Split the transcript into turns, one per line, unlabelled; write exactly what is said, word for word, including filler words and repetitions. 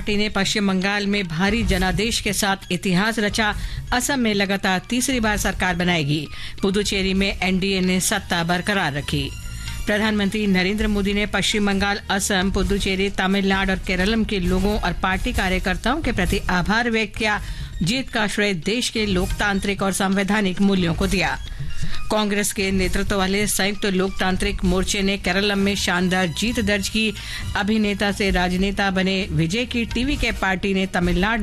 Party ने पश्चिम बंगाल में भारी जनादेश के साथ इतिहास रचा। असम में लगातार तीसरी बार सरकार बनाएगी। पुदुचेरी में एनडीए ने सत्ता बरकरार रखी। प्रधानमंत्री नरेंद्र मोदी ने पश्चिम बंगाल, असम, पुदुचेरी, तमिलनाडु और केरलम के लोगों और पार्टी कार्यकर्ताओं के प्रति आभार व्यक्त किया। जीत का श्रेय देश के लोकतांत्रिक और संवैधानिक मूल्यों को दिया। कांग्रेस के नेतृत्व वाले संयुक्त लोकतांत्रिक मोर्चे ने केरलम में शानदार जीत दर्ज की। अभिनेता से राजनेता बने विजय की टीवी के पार्टी ने तमिलनाडु